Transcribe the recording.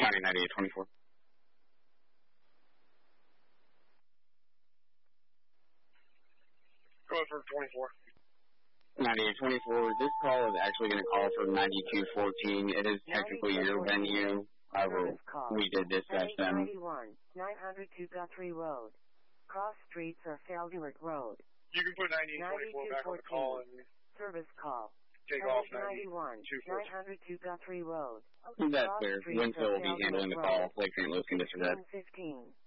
County 9824. Go for 24. 9824, this call is actually going to call for 9214. It is technically your venue. However, we did dispatch them. 902 Guthrie Road. Cross streets are Felderick Road. You can put 9824 back on the call and service call. Take off 902 Guthrie Road. That's clear. Winslow will be handling the call. Lake St. Louis can disregard. 15.